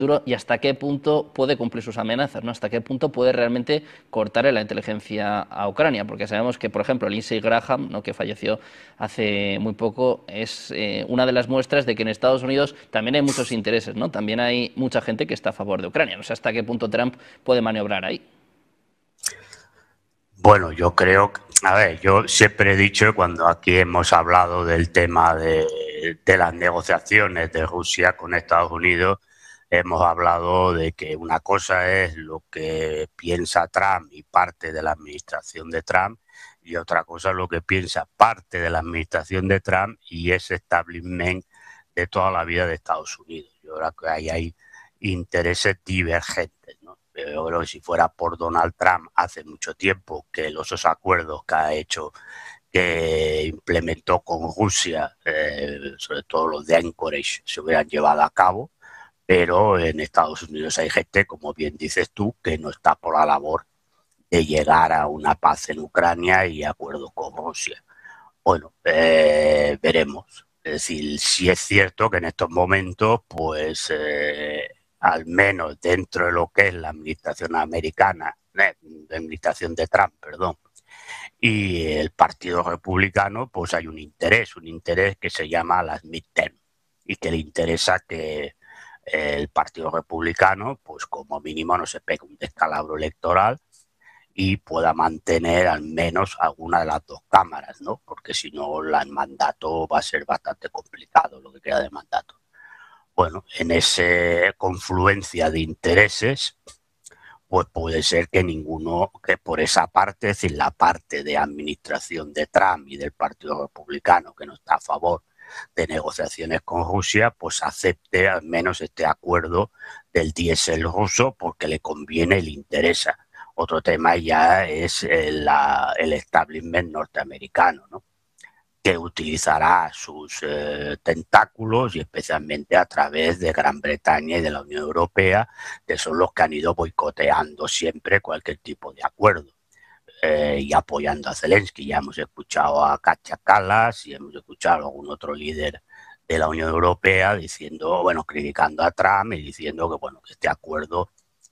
y hasta qué punto puede cumplir sus amenazas, ¿no? Hasta qué punto puede realmente cortarle la inteligencia a Ucrania, porque sabemos que, por ejemplo, Lindsey Graham, ¿no?, que falleció hace muy poco, es una de las muestras de que en Estados Unidos también hay muchos intereses, ¿no? También hay mucha gente que está a favor de Ucrania. No sé hasta qué punto Trump puede maniobrar ahí. Bueno, yo creo, a ver, yo siempre he dicho cuando aquí hemos hablado del tema de las negociaciones de Rusia con Estados Unidos, hemos hablado de que una cosa es lo que piensa Trump y parte de la administración de Trump, y otra cosa es lo que piensa parte de la administración de Trump y ese establishment de toda la vida de Estados Unidos. Yo creo que ahí hay intereses divergentes, ¿no? Yo creo que si fuera por Donald Trump hace mucho tiempo que los acuerdos que ha hecho, que implementó con Rusia, sobre todo los de Anchorage, se hubieran llevado a cabo, pero en Estados Unidos hay gente, como bien dices tú, que no está por la labor de llegar a una paz en Ucrania y acuerdo con Rusia. Bueno, veremos. Es decir, sí es cierto que en estos momentos, pues, al menos dentro de lo que es la administración americana, la administración de Trump, perdón, y el Partido Republicano, pues hay un interés que se llama las midterm, y que le interesa que el Partido Republicano, pues como mínimo no se pegue un descalabro electoral y pueda mantener al menos alguna de las dos cámaras, ¿no? Porque si no, el mandato va a ser bastante complicado, lo que queda de mandato. Bueno, en esa confluencia de intereses, pues puede ser que ninguno, que por esa parte, es decir, la parte de administración de Trump y del Partido Republicano, que no está a favor de negociaciones con Rusia, pues acepte al menos este acuerdo del diésel ruso porque le conviene y le interesa. Otro tema ya es el establishment norteamericano, ¿no?, que utilizará sus tentáculos y especialmente a través de Gran Bretaña y de la Unión Europea, que son los que han ido boicoteando siempre cualquier tipo de acuerdo y apoyando a Zelensky. Ya hemos escuchado a Kaja Kallas y hemos escuchado a algún otro líder de la Unión Europea diciendo, bueno, criticando a Trump y diciendo que, bueno, que este acuerdo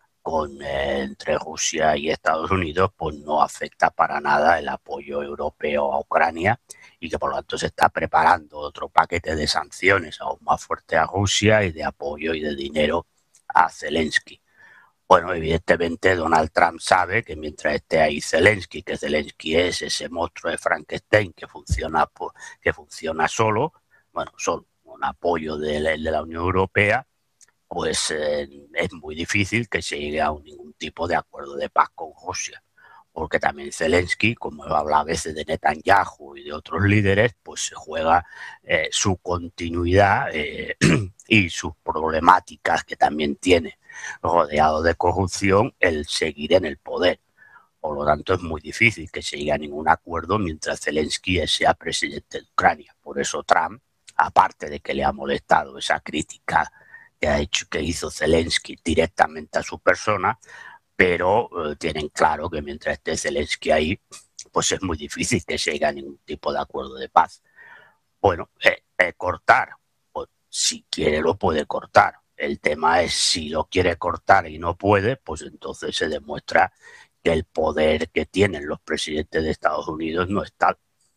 entre Rusia y Estados Unidos pues no afecta para nada el apoyo europeo a Ucrania y que por lo tanto se está preparando otro paquete de sanciones aún más fuerte a Rusia y de apoyo y de dinero a Zelensky. Bueno, evidentemente Donald Trump sabe que mientras esté ahí Zelensky, que Zelensky es ese monstruo de Frankenstein que funciona solo, bueno, solo con apoyo de la Unión Europea, pues es muy difícil que se llegue a ningún tipo de acuerdo de paz con Rusia. Porque también Zelensky, como habla a veces de Netanyahu y de otros líderes, pues se juega su continuidad y sus problemáticas que también tiene rodeado de corrupción el seguir en el poder. Por lo tanto, es muy difícil que se llegue a ningún acuerdo mientras Zelensky sea presidente de Ucrania. Por eso Trump, aparte de que le ha molestado esa crítica que hizo Zelensky directamente a su persona, pero tienen claro que mientras esté Zelensky ahí, pues es muy difícil que se llegue a ningún tipo de acuerdo de paz. Bueno, cortar, pues si quiere lo puede cortar. El tema es si lo quiere cortar y no puede, pues entonces se demuestra que el poder que tienen los presidentes de Estados Unidos no está.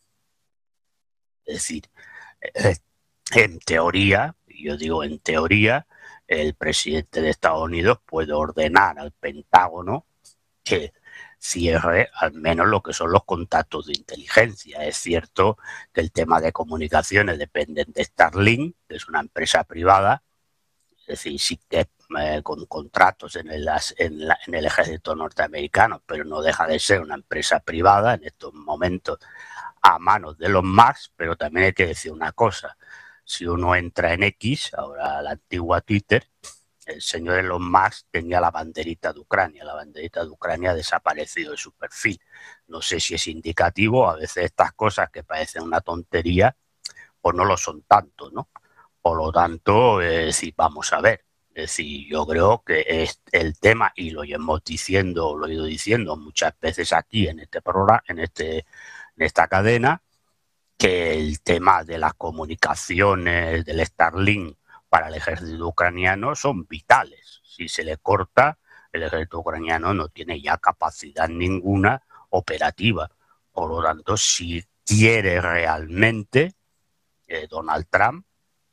Es decir, eh, en teoría, yo digo en teoría, el presidente de Estados Unidos puede ordenar al Pentágono que cierre al menos lo que son los contactos de inteligencia. Es cierto que el tema de comunicaciones dependen de Starlink, que es una empresa privada, es decir, sí que con contratos en el ejército norteamericano, pero no deja de ser una empresa privada en estos momentos a manos de los Musk. Pero también hay que decir una cosa: si uno entra en X, ahora la antigua Twitter, el señor Elon Musk tenía la banderita de Ucrania. La banderita de Ucrania ha desaparecido de su perfil. No sé si es indicativo, a veces estas cosas que parecen una tontería, pues no lo son tanto, ¿no? Por lo tanto, sí, vamos a ver. Es decir, yo creo que es el tema, y lo hemos diciendo, lo he ido diciendo muchas veces aquí en este programa, en esta cadena, que el tema de las comunicaciones del Starlink para el ejército ucraniano son vitales. Si se le corta, el ejército ucraniano no tiene ya capacidad ninguna operativa. Por lo tanto, si quiere realmente Donald Trump,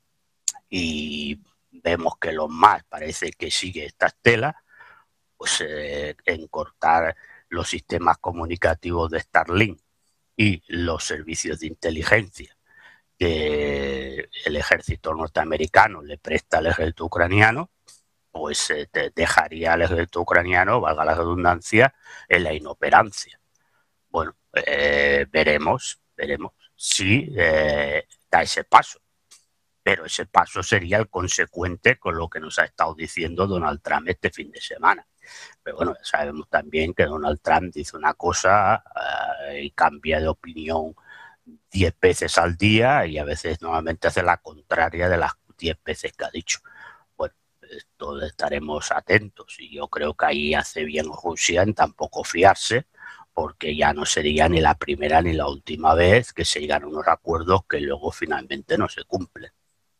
y vemos que los más parece que sigue esta estela, pues en cortar los sistemas comunicativos de Starlink y los servicios de inteligencia que el ejército norteamericano le presta al ejército ucraniano, pues dejaría al ejército ucraniano, valga la redundancia, en la inoperancia. Bueno, veremos si da ese paso. Pero ese paso sería el consecuente con lo que nos ha estado diciendo Donald Trump este fin de semana. Pero bueno, sabemos también que Donald Trump dice una cosa y cambia de opinión 10 veces al día y a veces normalmente hace la contraria de las 10 veces que ha dicho. Bueno, esto estaremos atentos y yo creo que ahí hace bien Rusia en tampoco fiarse, porque ya no sería ni la primera ni la última vez que se llegan a unos acuerdos que luego finalmente no se cumplen.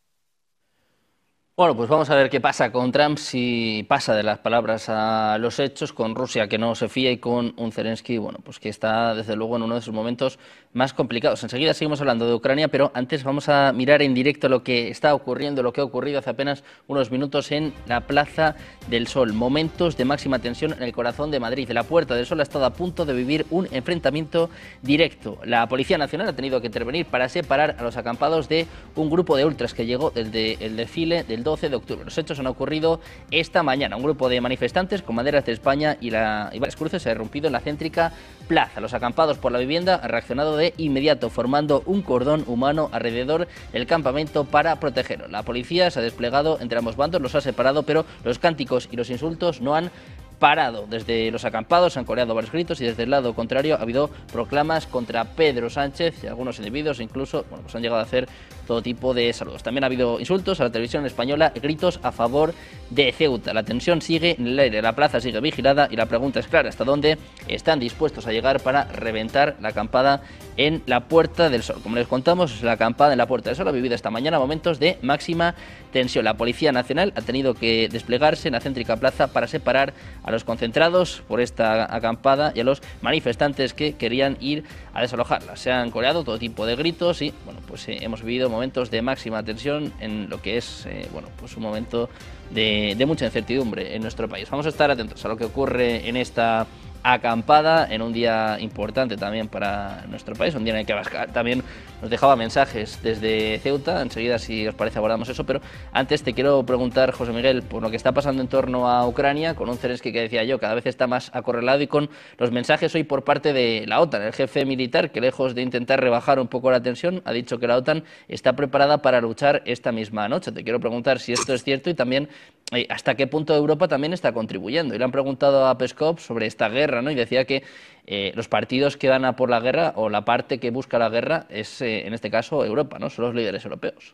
Bueno, pues vamos a ver qué pasa con Trump, si pasa de las palabras a los hechos, con Rusia que no se fía y con un Zelensky, bueno, pues que está desde luego en uno de sus momentos más complicados. Enseguida seguimos hablando de Ucrania, pero antes vamos a mirar en directo lo que está ocurriendo, lo que ha ocurrido hace apenas unos minutos en la Plaza del Sol. Momentos de máxima tensión en el corazón de Madrid. La Puerta del Sol ha estado a punto de vivir un enfrentamiento directo. La Policía Nacional ha tenido que intervenir para separar a los acampados de un grupo de ultras que llegó desde el desfile del 12 de octubre. Los hechos han ocurrido esta mañana. Un grupo de manifestantes con banderas de España y varias cruces se ha irrumpido en la céntrica plaza. Los acampados por la vivienda han reaccionado de inmediato, formando un cordón humano alrededor del campamento para protegerlo. La policía se ha desplegado entre ambos bandos, los ha separado, pero los cánticos y los insultos no han parado. Desde los acampados se han coreado varios gritos y desde el lado contrario ha habido proclamas contra Pedro Sánchez y algunos individuos incluso pues han llegado a hacer todo tipo de saludos. También ha habido insultos a la televisión española y gritos a favor de Ceuta. La tensión sigue en el aire, la plaza sigue vigilada y la pregunta es clara: ¿hasta dónde están dispuestos a llegar para reventar la acampada en la Puerta del Sol? Como les contamos, la acampada en la Puerta del Sol ha vivido esta mañana momentos de máxima tensión. La Policía Nacional ha tenido que desplegarse en la céntrica plaza para separar a los concentrados por esta acampada y a los manifestantes que querían ir a desalojarla. Se han coreado todo tipo de gritos y bueno, pues hemos vivido momentos de máxima tensión en lo que es pues un momento de mucha incertidumbre en nuestro país. Vamos a estar atentos a lo que ocurre en esta acampada en un día importante también para nuestro país, un día en el que Abascal también nos dejaba mensajes desde Ceuta. Enseguida, si os parece, abordamos eso, pero antes te quiero preguntar, José Miguel, por lo que está pasando en torno a Ucrania, con un Zelensky que decía yo, cada vez está más acorralado, y con los mensajes hoy por parte de la OTAN. El jefe militar, que lejos de intentar rebajar un poco la tensión, ha dicho que la OTAN está preparada para luchar esta misma noche. Te quiero preguntar si esto es cierto y también hasta qué punto Europa también está contribuyendo. Y le han preguntado a Peskov sobre esta guerra, ¿no? Y decía que los partidos que van a por la guerra, o la parte que busca la guerra, es en este caso Europa, ¿no? Son los líderes europeos.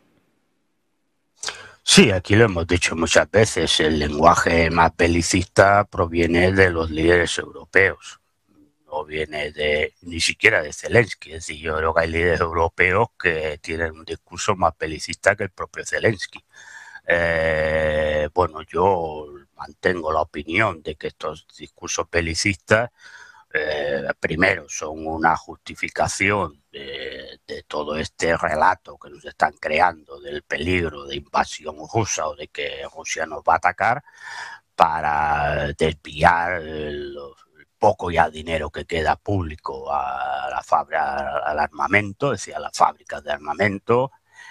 Sí, aquí lo hemos dicho muchas veces, el lenguaje más belicista proviene de los líderes europeos, no viene ni siquiera de Zelensky. Es decir, yo creo que hay líderes europeos que tienen un discurso más belicista que el propio Zelensky. Bueno, yo mantengo la opinión de que estos discursos belicistas primero son una justificación de todo este relato que nos están creando del peligro de invasión rusa o de que Rusia nos va a atacar, para desviar el poco ya dinero que queda público a la fábrica, al armamento, es decir, a las fábricas de armamento,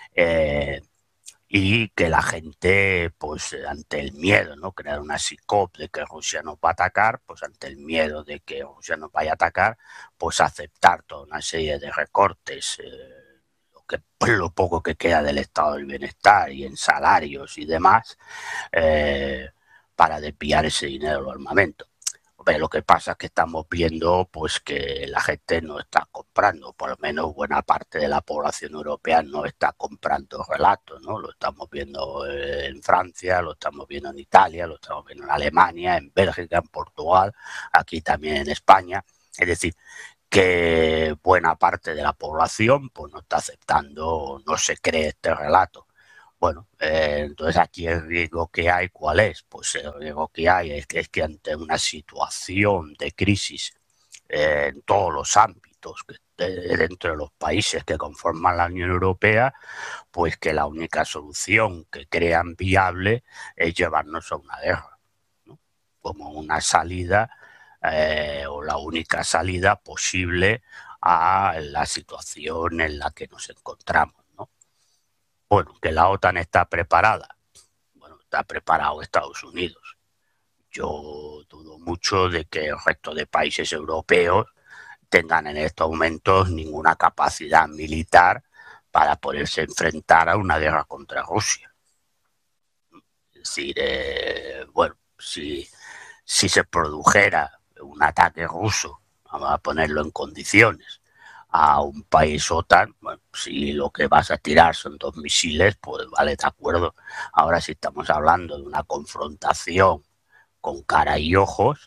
y que la gente, pues ante el miedo, ¿no? Crear una psicop de que Rusia nos va a atacar, pues ante el miedo de que Rusia nos vaya a atacar, pues aceptar toda una serie de recortes, lo poco que queda del estado del bienestar y en salarios y demás, para desviar ese dinero al armamento. Pero lo que pasa es que estamos viendo pues que la gente no está comprando, por lo menos buena parte de la población europea no está comprando relatos, ¿no? Lo estamos viendo en Francia, lo estamos viendo en Italia, lo estamos viendo en Alemania, en Bélgica, en Portugal, aquí también en España. Es decir, que buena parte de la población pues no está aceptando, no se cree este relato. Bueno, entonces aquí el riesgo que hay, ¿cuál es? Pues el riesgo que hay es que ante una situación de crisis en todos los ámbitos dentro de los países que conforman la Unión Europea, pues que la única solución que crean viable es llevarnos a una guerra, ¿no? Como una salida o la única salida posible a la situación en la que nos encontramos, ¿no? Bueno, que la OTAN está preparada. Bueno, está preparado Estados Unidos. Yo dudo mucho de que el resto de países europeos tengan en estos momentos ninguna capacidad militar para poderse enfrentar a una guerra contra Rusia. Es decir, bueno, si se produjera un ataque ruso, vamos a ponerlo en condiciones, a un país OTAN, bueno, si lo que vas a tirar son 2 misiles, pues vale, de acuerdo. Ahora, si estamos hablando de una confrontación con cara y ojos,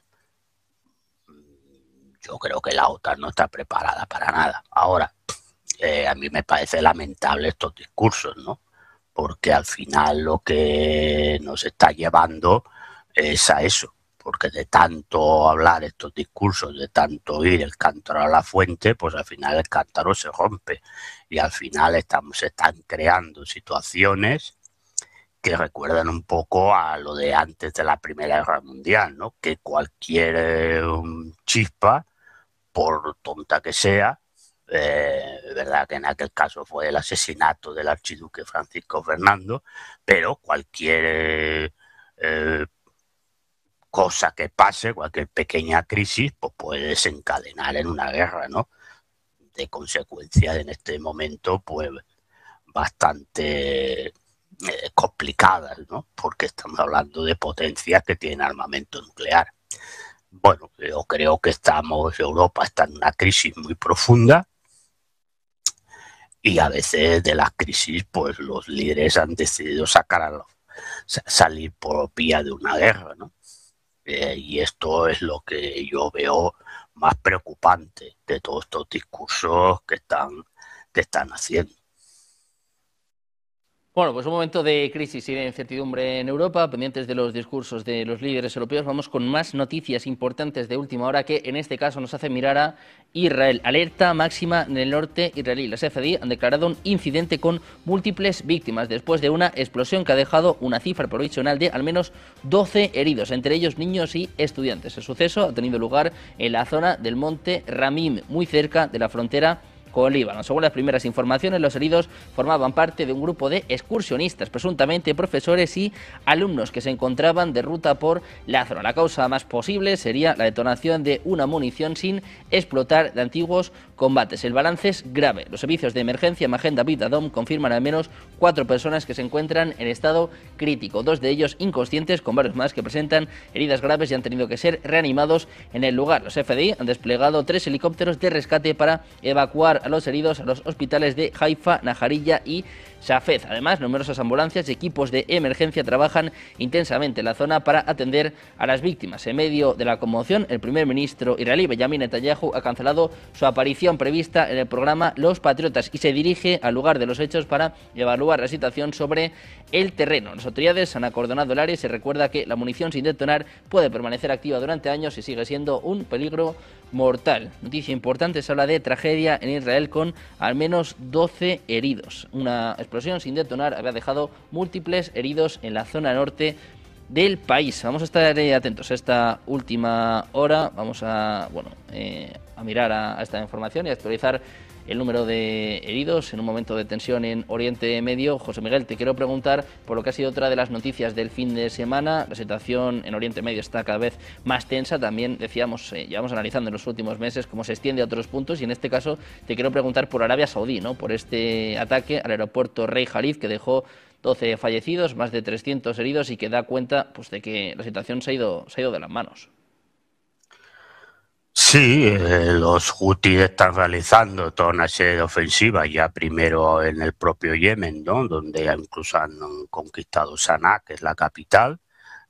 yo creo que la OTAN no está preparada para nada. Ahora, a mí me parece lamentable estos discursos, ¿no? Porque al final lo que nos está llevando es a eso, porque de tanto hablar estos discursos, de tanto oír el cántaro a la fuente, pues al final el cántaro se rompe y al final se están creando situaciones que recuerdan un poco a lo de antes de la Primera Guerra Mundial, ¿no? Que cualquier chispa, por tonta que sea, verdad que en aquel caso fue el asesinato del archiduque Francisco Fernando, pero cualquier cosa que pase, cualquier pequeña crisis, pues puede desencadenar en una guerra, ¿no? De consecuencias en este momento, pues bastante complicadas, ¿no? Porque estamos hablando de potencias que tienen armamento nuclear. Bueno, yo creo que Europa está en una crisis muy profunda y a veces de las crisis, pues los líderes han decidido salir por vía de una guerra, ¿no? Y esto es lo que yo veo más preocupante de todos estos discursos que están haciendo. Bueno, pues un momento de crisis y de incertidumbre en Europa, pendientes de los discursos de los líderes europeos. Vamos con más noticias importantes de última hora que en este caso nos hace mirar a Israel. Alerta máxima en el norte israelí. Las FDI han declarado un incidente con múltiples víctimas después de una explosión que ha dejado una cifra provisional de al menos 12 heridos, entre ellos niños y estudiantes. El suceso ha tenido lugar en la zona del monte Ramim, muy cerca de la frontera con Líbano. Según las primeras informaciones, los heridos formaban parte de un grupo de excursionistas, presuntamente profesores y alumnos que se encontraban de ruta por la zona. La causa más posible sería la detonación de una munición sin explotar de antiguos combates. El balance es grave. Los servicios de emergencia Magen David Adom confirman al menos 4 personas que se encuentran en estado crítico, 2 de ellos inconscientes, con varios más que presentan heridas graves y han tenido que ser reanimados en el lugar. Los FDI han desplegado 3 helicópteros de rescate para evacuar a los heridos a los hospitales de Haifa, Najarilla y Shafez. Además, numerosas ambulancias y equipos de emergencia trabajan intensamente en la zona para atender a las víctimas. En medio de la conmoción, el primer ministro israelí Benjamin Netanyahu ha cancelado su aparición prevista en el programa Los Patriotas y se dirige al lugar de los hechos para evaluar la situación sobre el terreno. Las autoridades han acordonado el área y se recuerda que la munición sin detonar puede permanecer activa durante años y sigue siendo un peligro mortal. Noticia importante, se habla de tragedia en Israel con al menos 12 heridos. Una explosión sin detonar había dejado múltiples heridos en la zona norte del país. Vamos a estar atentos a esta última hora. Vamos a mirar a esta información y a actualizar el número de heridos en un momento de tensión en Oriente Medio. José Miguel, te quiero preguntar por lo que ha sido otra de las noticias del fin de semana. La situación en Oriente Medio está cada vez más tensa. También decíamos, llevamos analizando en los últimos meses cómo se extiende a otros puntos y en este caso te quiero preguntar por Arabia Saudí, ¿no? Por este ataque al aeropuerto Rey Khalid que dejó 12 fallecidos, más de 300 heridos y que da cuenta pues, de que la situación se ha ido de las manos. Sí, los Houthis están realizando toda una serie de ofensivas, ya primero en el propio Yemen, ¿no? Donde incluso han conquistado Sanaa, que es la capital.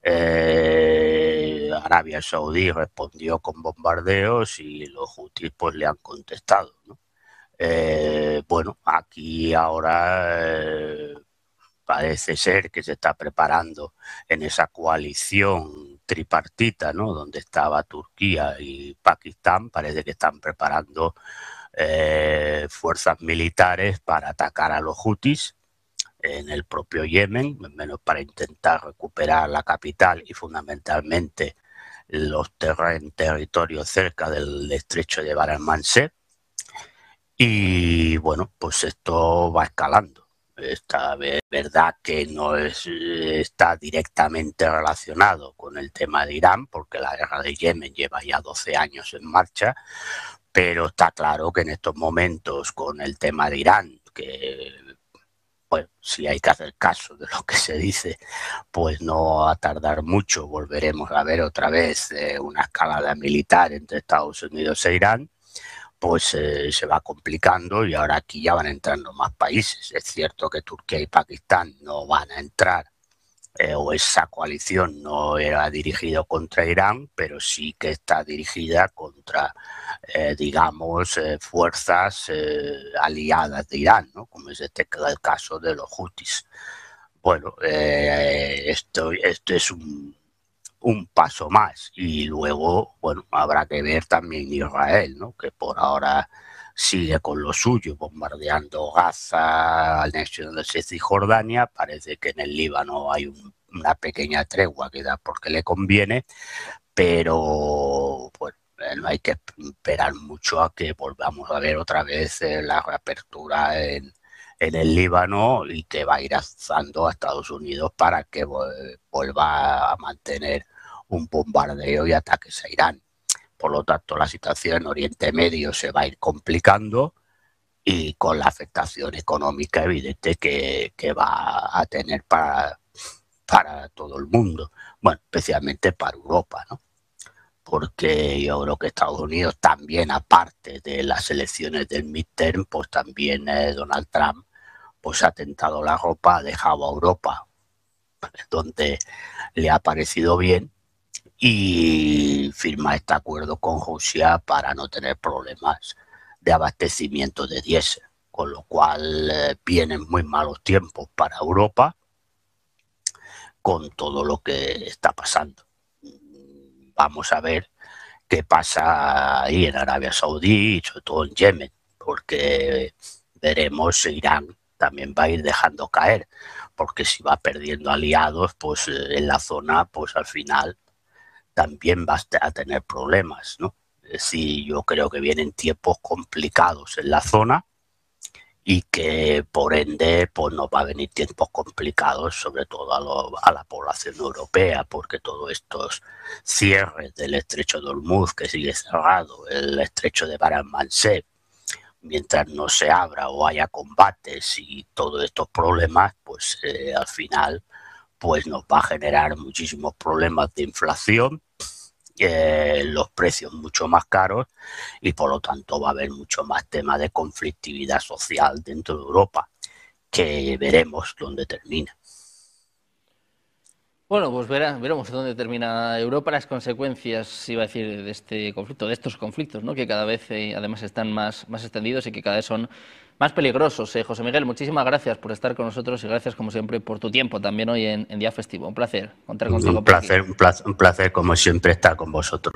Arabia Saudí respondió con bombardeos y los Houthis pues le han contestado, ¿no? Bueno, aquí ahora parece ser que se está preparando en esa coalición tripartita, ¿no?, donde estaba Turquía y Pakistán, parece que están preparando fuerzas militares para atacar a los hutis en el propio Yemen, menos para intentar recuperar la capital y fundamentalmente los territorios cerca del estrecho de Bab el-Mandeb. Y bueno, pues esto va escalando. Esta es verdad que no está directamente relacionado con el tema de Irán, porque la guerra de Yemen lleva ya 12 años en marcha, pero está claro que en estos momentos, con el tema de Irán, que, bueno, si hay que hacer caso de lo que se dice, pues no va a tardar mucho, volveremos a ver otra vez una escalada militar entre Estados Unidos e Irán, pues se va complicando y ahora aquí ya van entrando más países. Es cierto que Turquía y Pakistán no van a entrar, o esa coalición no era dirigida contra Irán, pero sí que está dirigida contra, digamos, fuerzas aliadas de Irán, ¿no?, como es el caso de los hutis. Bueno, esto es un paso más, y luego, bueno, habrá que ver también Israel, ¿no?, que por ahora sigue con lo suyo, bombardeando Gaza, anexión de Cisjordania. Parece que en el Líbano hay una pequeña tregua que da porque le conviene, pero bueno, no hay que esperar mucho a que volvamos a ver otra vez la reapertura en el Líbano, y que va a ir avanzando a Estados Unidos para que vuelva a mantener un bombardeo y ataques a Irán. Por lo tanto, la situación en Oriente Medio se va a ir complicando, y con la afectación económica evidente que va a tener para todo el mundo, bueno, especialmente para Europa, ¿no? Porque yo creo que Estados Unidos también, aparte de las elecciones del midterm, pues también Donald Trump pues ha tentado la ropa, ha dejado a Europa donde le ha parecido bien, y firma este acuerdo con Rusia para no tener problemas de abastecimiento de diésel, con lo cual vienen muy malos tiempos para Europa con todo lo que está pasando. Vamos a ver qué pasa ahí en Arabia Saudí y sobre todo en Yemen, porque veremos si Irán también va a ir dejando caer, porque si va perdiendo aliados, pues en la zona, pues al final también va a tener problemas, ¿no? Es decir, yo creo que vienen tiempos complicados en la zona, y que por ende pues nos va a venir tiempos complicados, sobre todo a la población europea, porque todos estos cierres del estrecho de Hormuz, que sigue cerrado, el estrecho de Bab el-Mandeb, mientras no se abra o haya combates y todos estos problemas, pues al final pues nos va a generar muchísimos problemas de inflación, los precios mucho más caros, y por lo tanto va a haber mucho más tema de conflictividad social dentro de Europa, que veremos dónde termina. Bueno, pues veremos dónde termina Europa, las consecuencias, iba a decir, de este conflicto, de estos conflictos, ¿no?, que cada vez además están más extendidos y que cada vez son más peligrosos. José Miguel, muchísimas gracias por estar con nosotros, y gracias como siempre por tu tiempo también hoy en Día Festivo. Un placer contar contigo por aquí. Un placer como siempre estar con vosotros.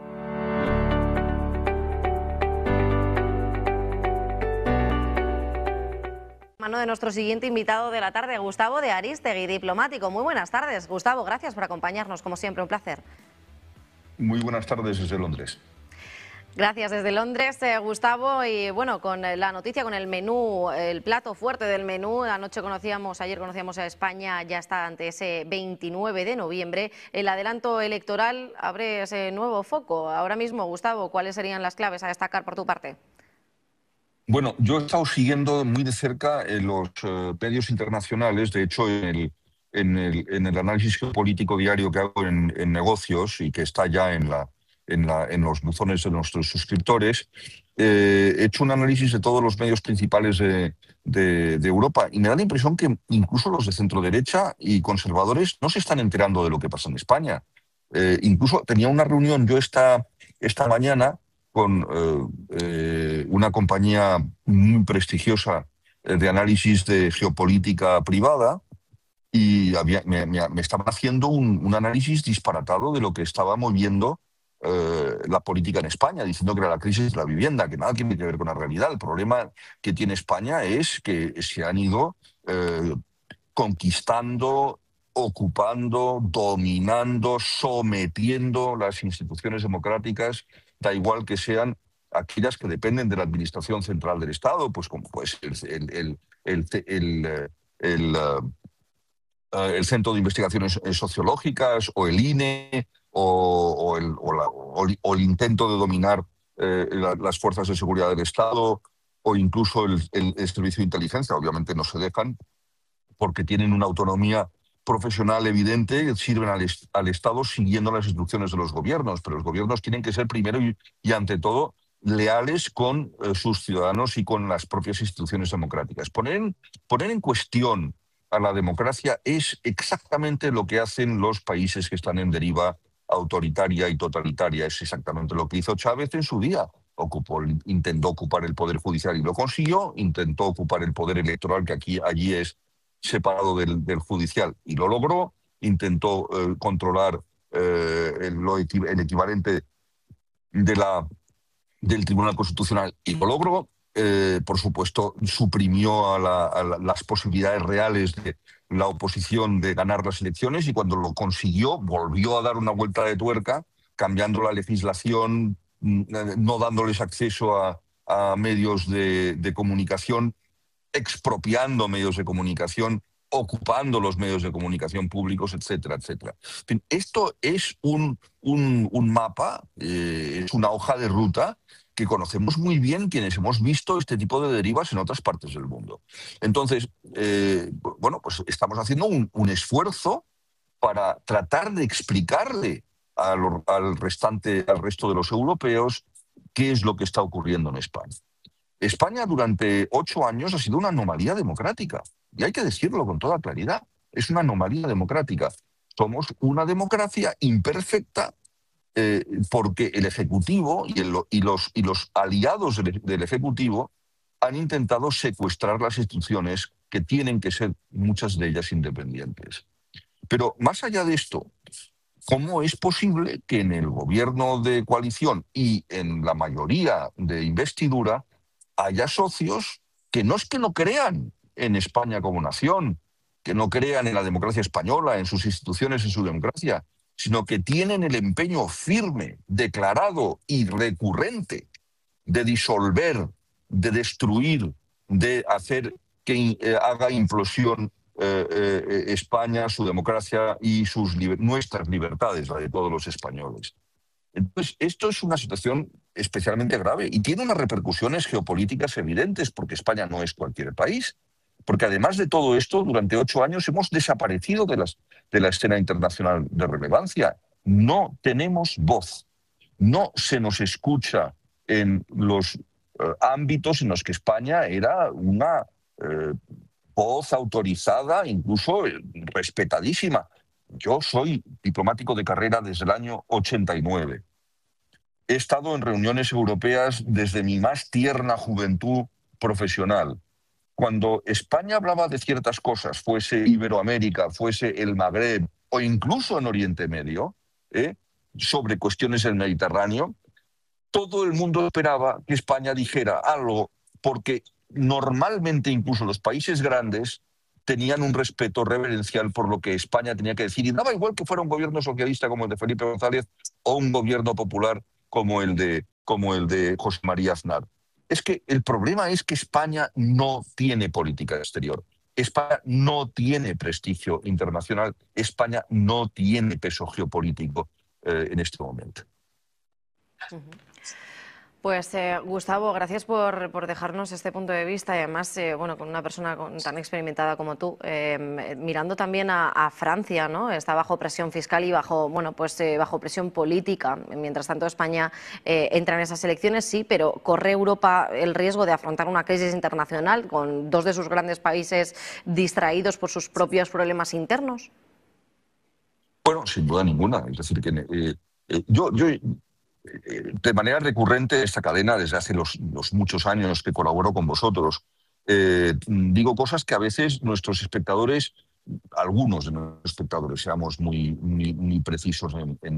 Mano de nuestro siguiente invitado de la tarde, Gustavo de Arístegui, diplomático. Muy buenas tardes, Gustavo, gracias por acompañarnos, como siempre, un placer. Muy buenas tardes desde Londres. Gracias desde Londres, Gustavo, y bueno, con la noticia, con el menú, el plato fuerte del menú. Ayer conocíamos a España, ya está ante ese 29 de noviembre. El adelanto electoral abre ese nuevo foco. Ahora mismo, Gustavo, ¿cuáles serían las claves a destacar por tu parte? Bueno, yo he estado siguiendo muy de cerca los medios internacionales. De hecho, en el análisis geopolítico diario que hago en negocios, y que está ya en los buzones de nuestros suscriptores, he hecho un análisis de todos los medios principales de Europa, y me da la impresión que incluso los de centro derecha y conservadores no se están enterando de lo que pasa en España. Incluso tenía una reunión yo esta mañana con una compañía muy prestigiosa de análisis de geopolítica privada, y me estaban haciendo un análisis disparatado de lo que estaba moviendo la política en España, diciendo que era la crisis de la vivienda, que nada tiene que ver con la realidad. El problema que tiene España es que se han ido conquistando, ocupando, dominando, sometiendo las instituciones democráticas, da igual que sean aquellas que dependen de la Administración Central del Estado, pues como pues el Centro de Investigaciones Sociológicas o el INE o el intento de dominar las fuerzas de seguridad del Estado o incluso el Servicio de Inteligencia. Obviamente no se dejan porque tienen una autonomía profesional evidente, sirven al Estado siguiendo las instrucciones de los gobiernos, pero los gobiernos tienen que ser primero y ante todo leales con sus ciudadanos y con las propias instituciones democráticas. Poner en cuestión a la democracia es exactamente lo que hacen los países que están en deriva autoritaria y totalitaria. Es exactamente lo que hizo Chávez en su día. Intentó ocupar el poder judicial y lo consiguió, intentó ocupar el poder electoral, que allí es separado del judicial, y lo logró, intentó controlar el equivalente del Tribunal Constitucional y lo logró. Por supuesto, suprimió las posibilidades reales de la oposición de ganar las elecciones y cuando lo consiguió volvió a dar una vuelta de tuerca, cambiando la legislación, no dándoles acceso a medios de comunicación, expropiando medios de comunicación, ocupando los medios de comunicación públicos, etcétera, etcétera. En fin, esto es un mapa, es una hoja de ruta que conocemos muy bien quienes hemos visto este tipo de derivas en otras partes del mundo. Entonces, bueno, pues estamos haciendo un esfuerzo para tratar de explicarle al resto de los europeos qué es lo que está ocurriendo en España. España durante 8 años ha sido una anomalía democrática, y hay que decirlo con toda claridad. Es una anomalía democrática. Somos una democracia imperfecta porque el Ejecutivo y los aliados del Ejecutivo han intentado secuestrar las instituciones que tienen que ser, muchas de ellas, independientes. Pero más allá de esto, ¿cómo es posible que en el gobierno de coalición y en la mayoría de investidura haya socios que no es que no crean en España como nación, que no crean en la democracia española, en sus instituciones, en su democracia, sino que tienen el empeño firme, declarado y recurrente de disolver, de destruir, de hacer que haga implosión España, su democracia y nuestras libertades, la de todos los españoles? Entonces, esto es una situación especialmente grave y tiene unas repercusiones geopolíticas evidentes, porque España no es cualquier país, porque además de todo esto, durante 8 años hemos desaparecido de la escena internacional de relevancia. No tenemos voz, no se nos escucha en los ámbitos en los que España era una voz autorizada, incluso respetadísima. Yo soy diplomático de carrera desde el año 89. He estado en reuniones europeas desde mi más tierna juventud profesional. Cuando España hablaba de ciertas cosas, fuese Iberoamérica, fuese el Magreb o incluso en Oriente Medio, sobre cuestiones del Mediterráneo, todo el mundo esperaba que España dijera algo, porque normalmente incluso los países grandes tenían un respeto reverencial por lo que España tenía que decir, y daba igual que fuera un gobierno socialista como el de Felipe González o un gobierno popular como el de José María Aznar. Es que el problema es que España no tiene política exterior. España no tiene prestigio internacional. España no tiene peso geopolítico en este momento. Pues Gustavo, gracias por dejarnos este punto de vista y además, bueno, con una persona tan experimentada como tú, mirando también a Francia, ¿no? Está bajo presión fiscal y bajo presión política. Mientras tanto, España entra en esas elecciones, sí, pero corre Europa el riesgo de afrontar una crisis internacional con 2 de sus grandes países distraídos por sus propios problemas internos. Bueno, sin duda ninguna. Es decir, que yo de manera recurrente, esta cadena, desde hace los muchos años que colaboro con vosotros, digo cosas que a veces nuestros espectadores algunos de nuestros espectadores seamos muy precisos en